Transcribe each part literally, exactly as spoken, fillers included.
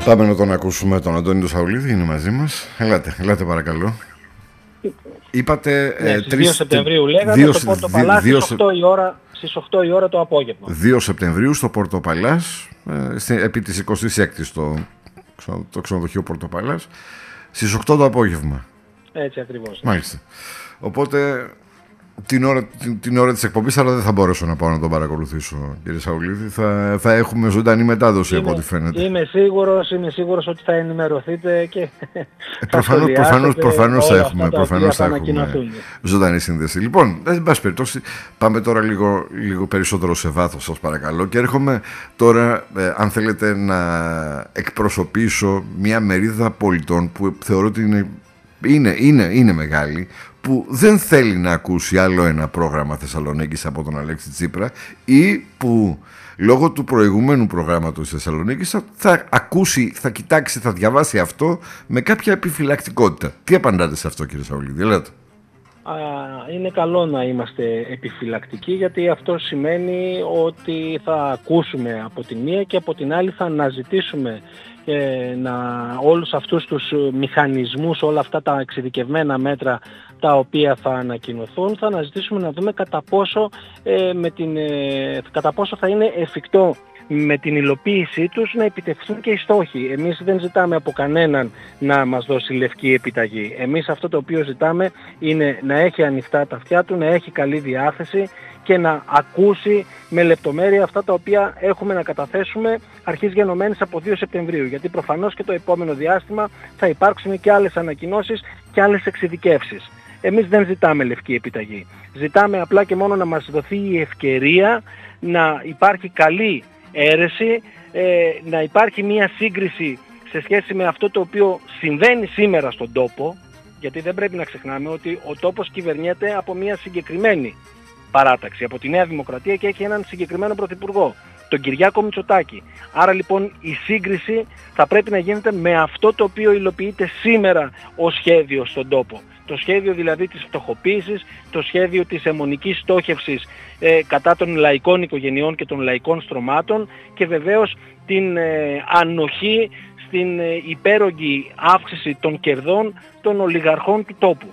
Πάμε να τον ακούσουμε τον Αντώνη τον Σαουλίδη, είναι μαζί μας. Ελάτε, ελάτε παρακαλώ. Είπατε ναι, ε, στις δύο Σεπτεμβρίου λέγατε δύο, στο Πόρτο Παλάς στις οκτώ η ώρα, στις οκτώ η ώρα το απόγευμα. δύο Σεπτεμβρίου στο Πόρτο Παλάς, ε, επί της εικοστής έκτης το, το ξενοδοχείο Πόρτο Παλάς, στις οκτώ το απόγευμα. Έτσι ακριβώς. Μάλιστα. Οπότε την ώρα, την, την ώρα της εκπομπής, αλλά δεν θα μπορέσω να πάω να τον παρακολουθήσω, κύριε Σαουλίδη. Θα, θα έχουμε ζωντανή μετάδοση, είμαι, από ό,τι φαίνεται. Είμαι σίγουρος, είμαι σίγουρος ότι θα ενημερωθείτε και ε, προφανώς, προφανώς, προφανώς θα έχουμε, προφανώς θα έχουμε ζωντανή σύνδεση. Λοιπόν, εν πάση περιπτώσει, πάμε τώρα λίγο, λίγο περισσότερο σε βάθος, σας παρακαλώ. Και έρχομαι τώρα, ε, αν θέλετε, να εκπροσωπήσω μια μερίδα πολιτών που θεωρώ ότι είναι, είναι, είναι, είναι μεγάλη, που δεν θέλει να ακούσει άλλο ένα πρόγραμμα Θεσσαλονίκης από τον Αλέξη Τσίπρα, ή που λόγω του προηγούμενου προγράμματος της Θεσσαλονίκης θα, θα ακούσει, θα κοιτάξει, θα διαβάσει αυτό με κάποια επιφυλακτικότητα. Τι απαντάτε σε αυτό, κύριε Σαουλίδη? Ελάτε. Είναι καλό να είμαστε επιφυλακτικοί, γιατί αυτό σημαίνει ότι θα ακούσουμε από τη μία και από την άλλη θα αναζητήσουμε ε, να, όλους αυτούς τους μηχανισμούς, όλα αυτά τα εξειδικευμένα μέτρα τα οποία θα ανακοινωθούν, θα αναζητήσουμε να δούμε κατά πόσο, ε, με την, ε, κατά πόσο θα είναι εφικτό με την υλοποίησή τους να επιτευχθούν και οι στόχοι. Εμείς δεν ζητάμε από κανέναν να μας δώσει λευκή επιταγή. Εμείς αυτό το οποίο ζητάμε είναι να έχει ανοιχτά τα αυτιά του, να έχει καλή διάθεση και να ακούσει με λεπτομέρεια αυτά τα οποία έχουμε να καταθέσουμε αρχής γενομένης από δύο Σεπτεμβρίου. Γιατί προφανώς και το επόμενο διάστημα θα υπάρξουν και άλλες ανακοινώσεις και άλλες εξειδικεύσεις. Εμείς δεν ζητάμε λευκή επιταγή. Ζητάμε απλά και μόνο να μας δοθεί η ευκαιρία να υπάρχει καλή αίρεση, ε, να υπάρχει μια σύγκριση σε σχέση με αυτό το οποίο συμβαίνει σήμερα στον τόπο, γιατί δεν πρέπει να ξεχνάμε ότι ο τόπος κυβερνιέται από μια συγκεκριμένη παράταξη, από τη Νέα Δημοκρατία, και έχει έναν συγκεκριμένο πρωθυπουργό, τον Κυριάκο Μητσοτάκη. Άρα λοιπόν η σύγκριση θα πρέπει να γίνεται με αυτό το οποίο υλοποιείται σήμερα ως σχέδιο στον τόπο. Το σχέδιο δηλαδή της φτωχοποίησης, το σχέδιο της αιμονικής στόχευσης ε, κατά των λαϊκών οικογενειών και των λαϊκών στρωμάτων, και βεβαίως την ε, ανοχή στην ε, υπέρογγη αύξηση των κερδών των ολιγαρχών του τόπου.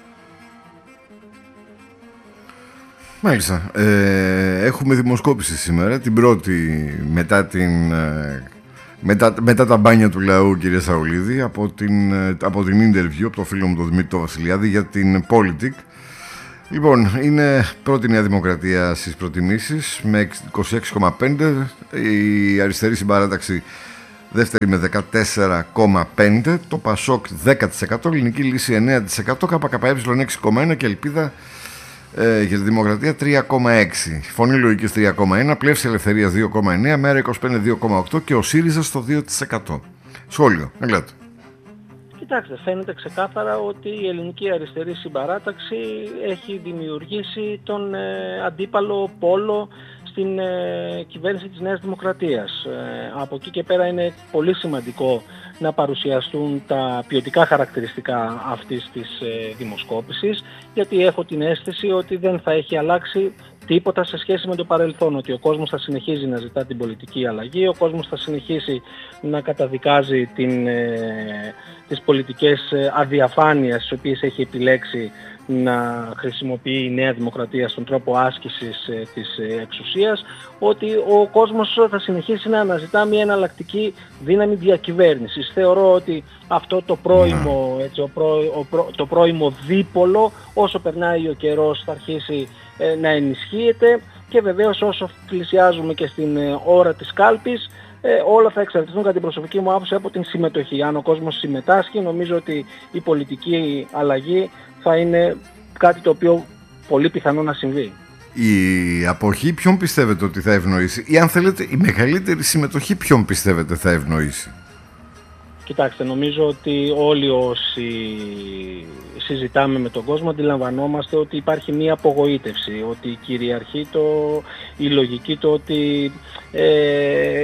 Μάλιστα. Ε, έχουμε δημοσκόπηση σήμερα, την πρώτη μετά την... Ε, Μετά, μετά τα μπάνια του λαού, κύριε Σαουλίδη, από την, από την interview από το φίλο μου τον Δημήτρη Βασιλιάδη για την Politic. Λοιπόν, είναι πρώτη Νέα Δημοκρατία στις προτιμήσεις με είκοσι έξι κόμμα πέντε τοις εκατό, η αριστερή συμπαράταξη δεύτερη με δεκατέσσερα κόμμα πέντε τοις εκατό, το Πασόκ δέκα τοις εκατό, Ελληνική Λύση εννέα τοις εκατό, ΚΚΕ έξι κόμμα ένα τοις εκατό και Ελπίδα Ε, για τη Δημοκρατία τρία κόμμα έξι τοις εκατό, Φωνή Λογικής τρία κόμμα ένα τοις εκατό, Πλεύση Ελευθερίας δύο κόμμα εννέα τοις εκατό, Μέρα είκοσι πέντε δύο κόμμα οκτώ τοις εκατό και ο ΣΥΡΙΖΑ στο δύο τοις εκατό. Σχόλιο, ελάτε. Κοιτάξτε, φαίνεται ξεκάθαρα ότι η ελληνική αριστερή συμπαράταξη έχει δημιουργήσει τον ε, αντίπαλο πόλο στην ε, κυβέρνηση της Νέας Δημοκρατίας. Ε, από εκεί και πέρα είναι πολύ σημαντικό να παρουσιαστούν τα ποιοτικά χαρακτηριστικά αυτής της ε, δημοσκόπησης, γιατί έχω την αίσθηση ότι δεν θα έχει αλλάξει τίποτα σε σχέση με το παρελθόν, ότι ο κόσμος θα συνεχίζει να ζητά την πολιτική αλλαγή, ο κόσμος θα συνεχίσει να καταδικάζει την, ε, τις πολιτικές αδιαφάνειες τις οποίες έχει επιλέξει να χρησιμοποιεί η Νέα Δημοκρατία στον τρόπο άσκησης ε, της ε, εξουσίας, ότι ο κόσμος θα συνεχίσει να αναζητά μια εναλλακτική δύναμη διακυβέρνησης. Θεωρώ ότι αυτό το πρώιμο, έτσι, ο πρό, ο πρό, το πρώιμο δίπολο, όσο περνάει ο καιρός θα αρχίσει ε, να ενισχύεται, και βεβαίως όσο πλησιάζουμε και στην ε, ώρα της κάλπης, Ε, όλα θα εξαρτηθούν κατά την προσωπική μου άποψη από την συμμετοχή. Αν ο κόσμος συμμετάσχει, νομίζω ότι η πολιτική αλλαγή θα είναι κάτι το οποίο πολύ πιθανό να συμβεί. Η αποχή ποιον πιστεύετε ότι θα ευνοήσει, ή αν θέλετε η μεγαλύτερη συμμετοχή ποιον πιστεύετε θα ευνοήσει? Κοιτάξτε, νομίζω ότι όλοι όσοι συζητάμε με τον κόσμο αντιλαμβανόμαστε ότι υπάρχει μία απογοήτευση, ότι κυριαρχεί το, η λογική το ότι ε,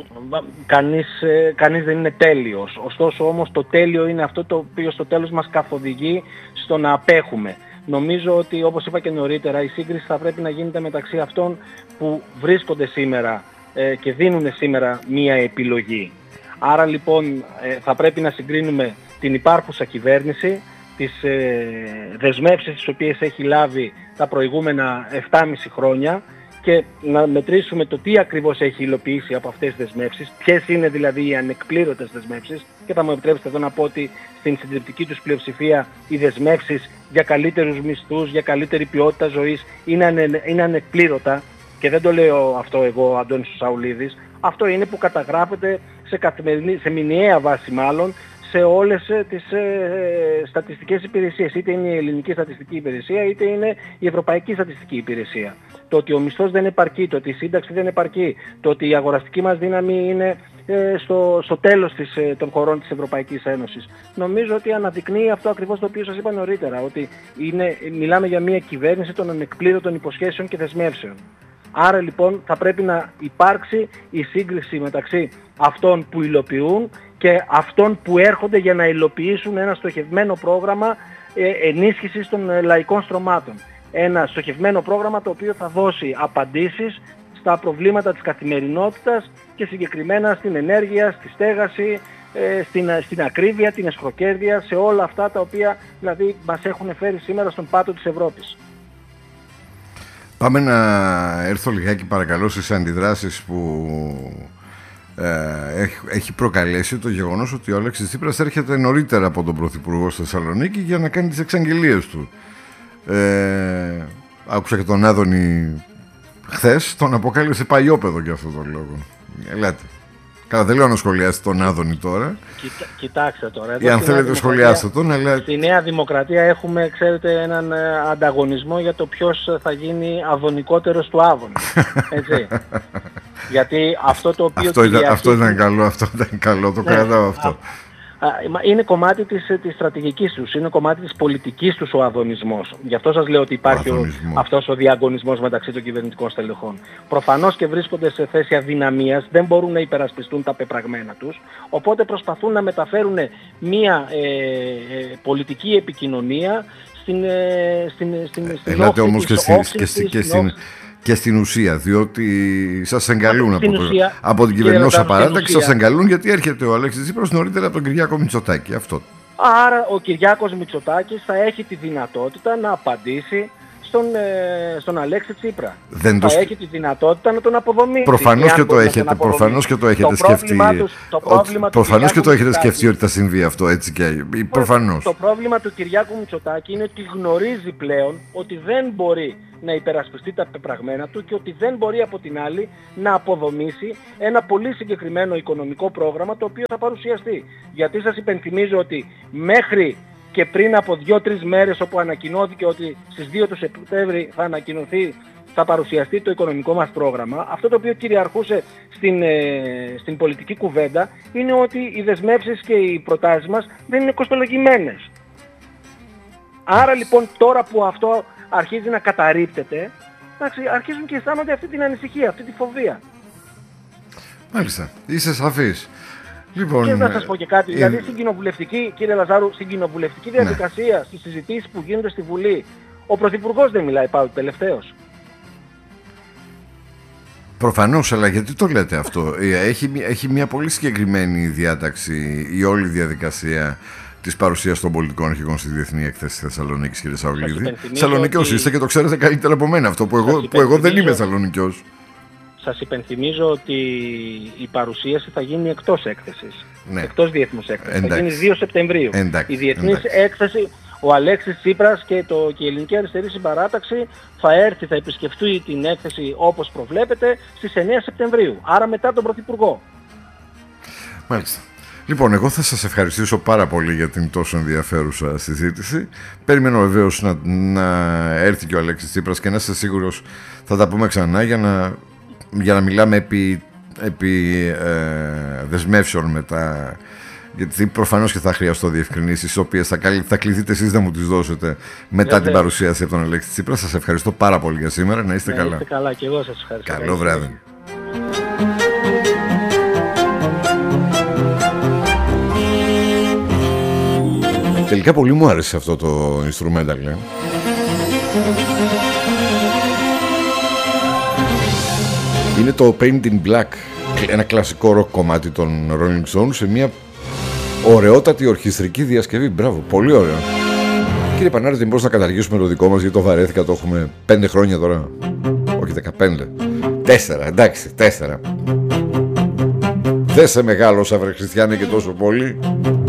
κανείς, ε, κανείς δεν είναι τέλειος. Ωστόσο όμως το τέλειο είναι αυτό το οποίο στο τέλος μας καθοδηγεί στο να απέχουμε. Νομίζω ότι, όπως είπα και νωρίτερα, η σύγκριση θα πρέπει να γίνεται μεταξύ αυτών που βρίσκονται σήμερα ε, και δίνουν σήμερα μία επιλογή. Άρα λοιπόν θα πρέπει να συγκρίνουμε την υπάρχουσα κυβέρνηση, τις δεσμεύσεις τις οποίες έχει λάβει τα προηγούμενα επτά και μισό χρόνια και να μετρήσουμε το τι ακριβώς έχει υλοποιήσει από αυτές τις δεσμεύσεις, ποιες είναι δηλαδή οι ανεκπλήρωτες δεσμεύσεις, και θα μου επιτρέψετε εδώ να πω ότι στην συντριπτική τους πλειοψηφία οι δεσμεύσεις για καλύτερους μισθούς, για καλύτερη ποιότητα ζωής είναι, ανε, είναι ανεκπλήρωτα, και δεν το λέω αυτό εγώ, ο Αντώνης Σαουλίδης, αυτό είναι που καταγράφεται σε, καθημερινή, σε μηνιαία βάση μάλλον, σε όλες τις ε, στατιστικές υπηρεσίες, είτε είναι η Ελληνική Στατιστική Υπηρεσία, είτε είναι η Ευρωπαϊκή Στατιστική Υπηρεσία. Το ότι ο μισθός δεν επαρκεί, το ότι η σύνταξη δεν επαρκεί, το ότι η αγοραστική μας δύναμη είναι ε, στο, στο τέλος της, ε, των χωρών της Ευρωπαϊκής Ένωσης. Νομίζω ότι αναδεικνύει αυτό ακριβώς το οποίο σας είπα νωρίτερα, ότι είναι, μιλάμε για μια κυβέρνηση των ανεκπλήρωτων υποσχέσεων και δεσμεύσεων. Άρα λοιπόν θα πρέπει να υπάρξει η σύγκριση μεταξύ αυτών που υλοποιούν και αυτών που έρχονται για να υλοποιήσουν ένα στοχευμένο πρόγραμμα ενίσχυσης των λαϊκών στρωμάτων. Ένα στοχευμένο πρόγραμμα το οποίο θα δώσει απαντήσεις στα προβλήματα της καθημερινότητας και συγκεκριμένα στην ενέργεια, στη στέγαση, στην, στην ακρίβεια, την εσχροκέρδεια, σε όλα αυτά τα οποία δηλαδή μας έχουν φέρει σήμερα στον πάτο της Ευρώπης. Πάμε να έρθω λιγάκι παρακαλώ στις αντιδράσεις που ε, έχει προκαλέσει το γεγονός ότι ο Αλέξης Τσίπρας έρχεται νωρίτερα από τον Πρωθυπουργό στη Θεσσαλονίκη για να κάνει τις εξαγγελίες του. Ε, άκουσα και τον Άδωνη χθες, τον αποκάλεσε παλιόπαιδο για αυτόν τον λόγο. Ελάτε. Καλά, δεν λέω να σχολιάσετε τον Άδωνη τώρα. Κοιτά, κοιτάξτε τώρα. Ή αν θέλετε σχολιάστε τον, αλλά... Στη Νέα Δημοκρατία έχουμε, ξέρετε, έναν ανταγωνισμό για το ποιος θα γίνει αδωνικότερος του Άδωνη. Έτσι. Γιατί αυτό το οποίο... Αυτό ήταν, αυτό ήταν καλό, αυτό ήταν καλό, το ναι, κρατάω αυτό. Είναι κομμάτι της, της στρατηγικής τους, είναι κομμάτι της πολιτικής τους ο αδωνισμός. Γι' αυτό σας λέω ότι υπάρχει ο, αυτός ο διαγωνισμός μεταξύ των κυβερνητικών στελεχών. Προφανώς και βρίσκονται σε θέση αδυναμίας, δεν μπορούν να υπερασπιστούν τα πεπραγμένα τους, οπότε προσπαθούν να μεταφέρουν μια ε, ε, πολιτική επικοινωνία στην, ε, στην, στην, στην Ελάτε όμως και, στην, και, στην, και, στην, και στην ουσία, διότι σας εγκαλούν από, το, ουσία, από την κυβερνόσα παράταξη, σας εγκαλούν γιατί έρχεται ο Αλέξης Τσίπρας νωρίτερα από τον Κυριάκο Μητσοτάκη. Αυτό. Άρα ο Κυριάκος Μητσοτάκης θα έχει τη δυνατότητα να απαντήσει στον, ε, στον Αλέξη Τσίπρα. Δεν θα το... έχει τη δυνατότητα να τον αποδομήσει. Προφανώς και το έχετε, προφανώς και το έχετε το σκεφτεί. Τους, το πρόβλημα προφανώς και το έχετε σκεφτεί ότι θα συμβεί αυτό έτσι και προφανώς. Το πρόβλημα του Κυριάκου Μητσοτάκη είναι ότι γνωρίζει πλέον ότι δεν μπορεί να υπερασπιστεί τα πεπραγμένα του και ότι δεν μπορεί από την άλλη να αποδομήσει ένα πολύ συγκεκριμένο οικονομικό πρόγραμμα το οποίο θα παρουσιαστεί. Γιατί σας υπενθυμίζω ότι μέχρι και πριν από δύο-τρεις μέρες όπου ανακοινώθηκε ότι στις δύο του Σεπτέμβρη θα ανακοινωθεί, θα παρουσιαστεί το οικονομικό μας πρόγραμμα, αυτό το οποίο κυριαρχούσε στην, ε, στην πολιτική κουβέντα είναι ότι οι δεσμεύσεις και οι προτάσεις μας δεν είναι κοστολογημένες. Άρα λοιπόν τώρα που αυτό αρχίζει να καταρρίπτεται, αρχίζουν και αισθάνονται αυτή την ανησυχία, αυτή τη φοβία. Μάλιστα, είσαι σαφής. Λοιπόν, και θα σας πω και κάτι, ε... δηλαδή στην κοινοβουλευτική, κύριε Λαζάρου, στην κοινοβουλευτική διαδικασία, ναι. στις συζητήσεις που γίνονται στη Βουλή, ο Πρωθυπουργός δεν μιλάει πάλι τελευταίος. Προφανώς, αλλά γιατί το λέτε αυτό? Έχει, έχει μια πολύ συγκεκριμένη διάταξη η όλη διαδικασία της παρουσίας των πολιτικών αρχηγών στη Διεθνή Έκθεση Θεσσαλονίκης, κύριε Σαουλίδη. Θεσσαλονικιός ότι... είστε και το ξέρετε καλύτερα από μένα αυτό, που εγώ, που εγώ δεν είμαι Θεσσαλονικιός. Σας υπενθυμίζω ότι η παρουσίαση θα γίνει εκτός έκθεσης, ναι. εκτός διεθνούς έκθεσης. Εντάξει. Θα γίνει δύο Σεπτεμβρίου. Εντάξει. Η διεθνής Εντάξει. έκθεση, ο Αλέξης Τσίπρας και, το, και η Ελληνική Αριστερή Συμπαράταξη θα έρθει, θα επισκεφτεί την έκθεση όπως προβλέπετε στις εννέα Σεπτεμβρίου, άρα μετά τον Πρωθυπουργό. Μάλιστα. Λοιπόν, εγώ θα σας ευχαριστήσω πάρα πολύ για την τόσο ενδιαφέρουσα συζήτηση. Περιμένω βεβαίως να, να έρθει και ο Αλέξης Τσίπρας και να είστε σίγουρος θα τα πούμε ξανά για να, για να μιλάμε επί, επί ε, δεσμεύσεων μετά. Γιατί προφανώς και θα χρειαστώ διευκρινήσεις, τις οποίες θα, θα κληθείτε εσείς να μου τις δώσετε μετά yeah, την yeah. παρουσίαση από τον Αλέξη Τσίπρα. Σας ευχαριστώ πάρα πολύ για σήμερα. Να είστε να καλά. Είστε καλά και εγώ σας ευχαριστώ. Καλό βράδυ. Τελικά πολύ μου άρεσε αυτό το instrumental, ε. Είναι το Paint in Black. ένα κλασικό ροκ κομμάτι των Rolling Stones σε μια ωραιότατη ορχιστρική διασκευή. Μπράβο, πολύ ωραίο. Κύριε Πανάρτη, μήπως να καταργήσουμε το δικό μας, γιατί το βαρέθηκα, το έχουμε πέντε χρόνια τώρα. Όχι δεκαπέντε. Τέσσερα, εντάξει, τέσσερα. Δεν σε μεγάλωσα, βρε Χριστιάνε, και τόσο πολύ.